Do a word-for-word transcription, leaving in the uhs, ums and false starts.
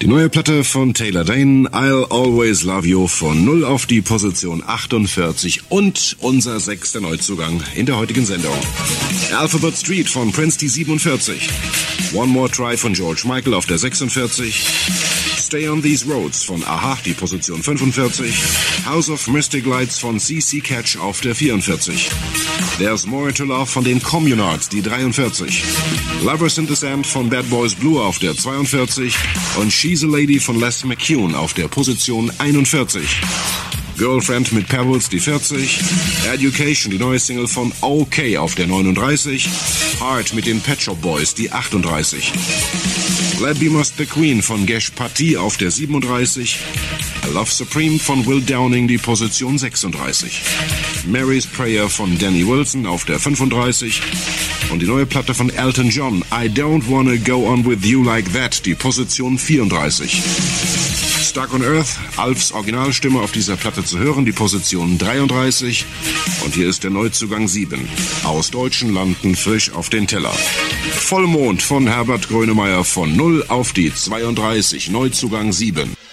Die neue Platte von Taylor Dayne, I'll Always Love You, von null auf die Position achtundvierzig und unser sechster Neuzugang in der heutigen Sendung. Alphabet Street von Prince, die siebenundvierzig. One More Try von George Michael auf der sechsundvierzig. Stay on These Roads von Aha, die Position fünfundvierzig. House of Mystic Lights von C C Catch auf der vierundvierzig. There's More to Love von den Communards, die dreiundvierzig. Lovers in the Sand von Bad Boys Blue auf der zweiundvierzig und She's a Lady von Les McCune auf der Position einundvierzig. Girlfriend mit Pebbles, die vierzig. Education, die neue Single von OK auf der neununddreißig. Heart mit den Pet Shop Boys, die achtunddreißig. Glad We Must the Queen von Gesh Patti auf der siebenunddreißig. I Love Supreme von Will Downing, die Position sechsunddreißig. Mary's Prayer von Danny Wilson auf der fünfunddreißig. Und die neue Platte von Elton John, I Don't Wanna Go On With You Like That, die Position vierunddreißig. Stuck on Earth, Alfs Originalstimme auf dieser Platte zu hören, die Position dreiunddreißig. Und hier ist der Neuzugang sieben. Aus deutschen Landen frisch auf den Teller. Vollmond von Herbert Grönemeyer von null auf die zweiunddreißig. Neuzugang sieben.